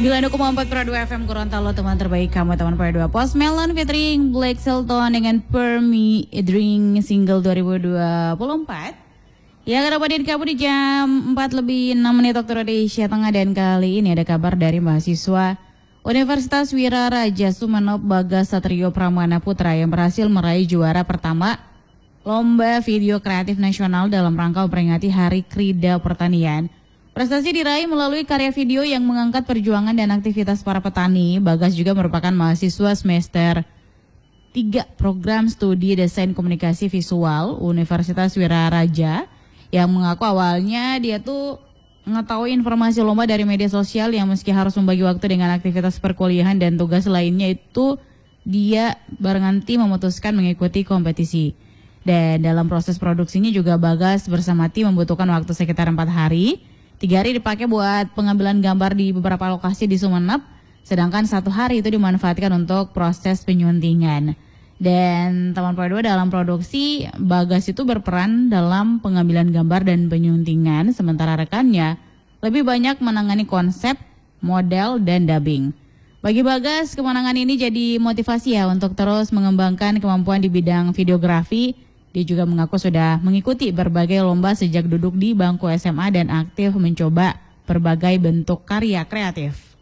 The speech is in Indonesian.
92,4 Pro 2 FM Gorontalo, teman terbaik kamu, teman Pro 2. Post Melon featuring Black Selton dengan Permi Drink single 2024 yang akan dapetin kamu di jam 4:06 waktu Indonesia Tengah. Dan kali ini ada kabar dari mahasiswa Universitas Wiraraja Sumeneb Bagas Satrio Pramana Putra yang berhasil meraih juara pertama Lomba Video Kreatif Nasional dalam rangka memperingati Hari Krida Pertanian. Prestasi diraih melalui karya video yang mengangkat perjuangan dan aktivitas para petani. Bagas juga merupakan mahasiswa semester 3 program studi desain komunikasi visual Universitas Wiraraja yang mengaku awalnya dia tuh mengetahui informasi lomba dari media sosial yang meski harus membagi waktu dengan aktivitas perkuliahan dan tugas lainnya itu dia barengan tim memutuskan mengikuti kompetisi. Dan dalam proses produksinya juga Bagas bersama tim membutuhkan waktu sekitar 4 hari. 3 hari dipakai buat pengambilan gambar di beberapa lokasi di Sumeneb, sedangkan 1 hari itu dimanfaatkan untuk proses penyuntingan. Dan teman Pro 2 dalam produksi, Bagas itu berperan dalam pengambilan gambar dan penyuntingan, sementara rekannya lebih banyak menangani konsep, model, dan dubbing. Bagi Bagas, kemenangan ini jadi motivasi ya untuk terus mengembangkan kemampuan di bidang videografi. Dia juga mengaku sudah mengikuti berbagai lomba sejak duduk di bangku SMA dan aktif mencoba berbagai bentuk karya kreatif.